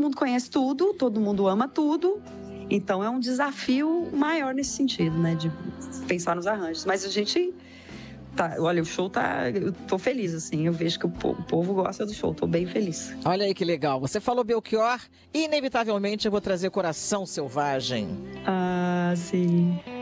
mundo conhece tudo, todo mundo ama tudo. Então é um desafio maior nesse sentido, né? De pensar nos arranjos. Mas a gente... olha, o show eu tô feliz, assim. Eu vejo que o povo gosta do show, tô bem feliz. Olha aí que legal. Você falou Belchior, e inevitavelmente eu vou trazer Coração Selvagem. Ah, sim.